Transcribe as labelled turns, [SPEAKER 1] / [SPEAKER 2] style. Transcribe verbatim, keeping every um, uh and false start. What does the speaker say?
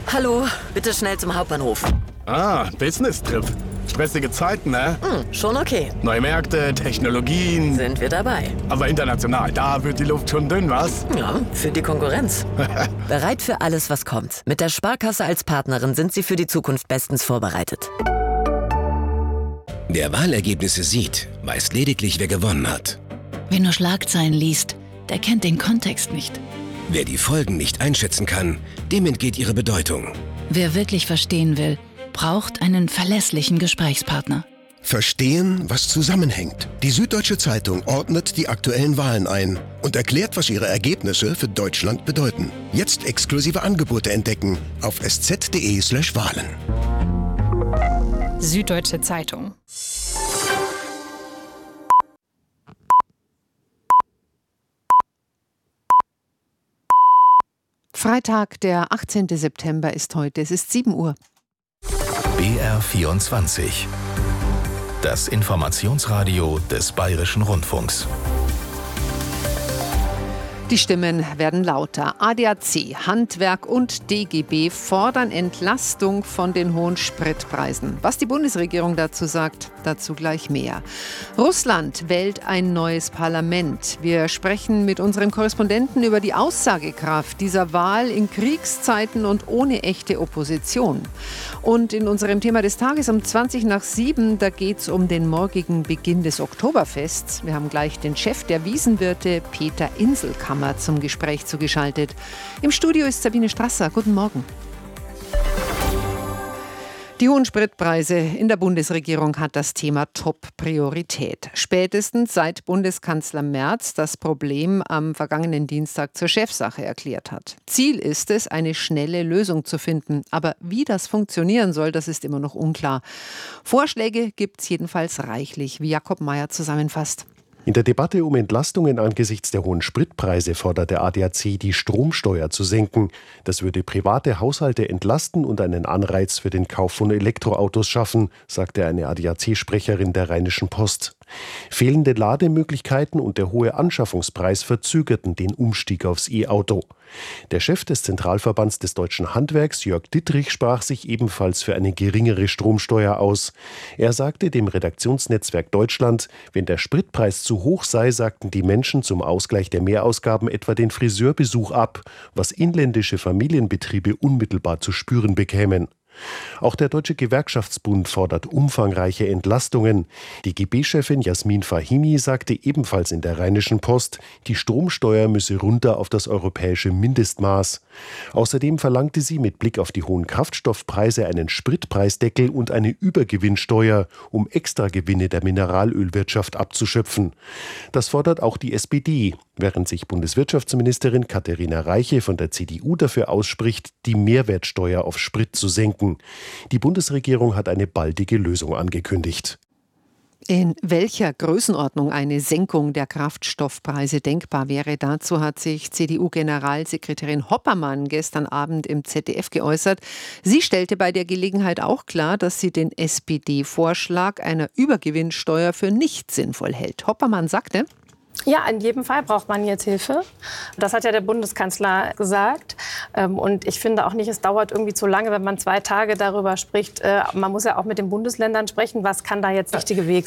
[SPEAKER 1] Hallo, bitte schnell zum Hauptbahnhof.
[SPEAKER 2] Ah, Business-Trip. Stressige Zeiten, ne?
[SPEAKER 1] Hm, schon okay.
[SPEAKER 2] Neue Märkte, Technologien.
[SPEAKER 1] Sind wir dabei.
[SPEAKER 2] Aber international, da wird die Luft schon dünn, was?
[SPEAKER 1] Ja, für die Konkurrenz. Bereit für alles, was kommt. Mit der Sparkasse als Partnerin sind Sie für die Zukunft bestens vorbereitet.
[SPEAKER 3] Wer Wahlergebnisse sieht, weiß lediglich, wer gewonnen hat.
[SPEAKER 4] Wer nur Schlagzeilen liest, der kennt den Kontext nicht.
[SPEAKER 3] Wer die Folgen nicht einschätzen kann, dem entgeht ihre Bedeutung.
[SPEAKER 4] Wer wirklich verstehen will, braucht einen verlässlichen Gesprächspartner.
[SPEAKER 5] Verstehen, was zusammenhängt. Die Süddeutsche Zeitung ordnet die aktuellen Wahlen ein und erklärt, was ihre Ergebnisse für Deutschland bedeuten. Jetzt exklusive Angebote entdecken auf sz.de slash Wahlen.
[SPEAKER 6] Süddeutsche Zeitung.
[SPEAKER 7] Freitag, der achtzehnten September ist heute. Es ist sieben Uhr.
[SPEAKER 8] B R vierundzwanzig. Das Informationsradio des Bayerischen Rundfunks.
[SPEAKER 7] Die Stimmen werden lauter. A D A C, Handwerk und D G B fordern Entlastung von den hohen Spritpreisen. Was die Bundesregierung dazu sagt, dazu gleich mehr. Russland wählt ein neues Parlament. Wir sprechen mit unserem Korrespondenten über die Aussagekraft dieser Wahl in Kriegszeiten und ohne echte Opposition. Und in unserem Thema des Tages um zwanzig nach sieben, da geht es um den morgigen Beginn des Oktoberfests. Wir haben gleich den Chef der Wiesenwirte, Peter Inselkammer, zum Gespräch zugeschaltet. Im Studio ist Sabine Strasser. Guten Morgen. Die hohen Spritpreise in der Bundesregierung hat das Thema Top-Priorität. Spätestens seit Bundeskanzler Merz das Problem am vergangenen Dienstag zur Chefsache erklärt hat. Ziel ist es, eine schnelle Lösung zu finden. Aber wie das funktionieren soll, das ist immer noch unklar. Vorschläge gibt es jedenfalls reichlich, wie Jakob Mayer zusammenfasst.
[SPEAKER 9] In der Debatte um Entlastungen angesichts der hohen Spritpreise fordert der A D A C, die Stromsteuer zu senken. Das würde private Haushalte entlasten und einen Anreiz für den Kauf von Elektroautos schaffen, sagte eine A D A C-Sprecherin der Rheinischen Post. Fehlende Lademöglichkeiten und der hohe Anschaffungspreis verzögerten den Umstieg aufs E-Auto. Der Chef des Zentralverbands des deutschen Handwerks, Jörg Dittrich, sprach sich ebenfalls für eine geringere Stromsteuer aus. Er sagte dem Redaktionsnetzwerk Deutschland, wenn der Spritpreis zu hoch sei, sagten die Menschen zum Ausgleich der Mehrausgaben etwa den Friseurbesuch ab, was inländische Familienbetriebe unmittelbar zu spüren bekämen. Auch der Deutsche Gewerkschaftsbund fordert umfangreiche Entlastungen. Die G B-Chefin Jasmin Fahimi sagte ebenfalls in der Rheinischen Post, die Stromsteuer müsse runter auf das europäische Mindestmaß. Außerdem verlangte sie mit Blick auf die hohen Kraftstoffpreise einen Spritpreisdeckel und eine Übergewinnsteuer, um Extragewinne der Mineralölwirtschaft abzuschöpfen. Das fordert auch die S P D, während sich Bundeswirtschaftsministerin Katharina Reiche von der C D U dafür ausspricht, die Mehrwertsteuer auf Sprit zu senken. Die Bundesregierung hat eine baldige Lösung angekündigt.
[SPEAKER 7] In welcher Größenordnung eine Senkung der Kraftstoffpreise denkbar wäre, dazu hat sich C D U-Generalsekretärin Hoppermann gestern Abend im Z D F geäußert. Sie stellte bei der Gelegenheit auch klar, dass sie den S P D-Vorschlag einer Übergewinnsteuer für nicht sinnvoll hält. Hoppermann sagte:
[SPEAKER 10] Ja, in jedem Fall braucht man jetzt Hilfe. Das hat ja der Bundeskanzler gesagt. Und ich finde auch nicht, es dauert irgendwie zu lange, wenn man zwei Tage darüber spricht. Man muss ja auch mit den Bundesländern sprechen, was kann da jetzt der richtige Weg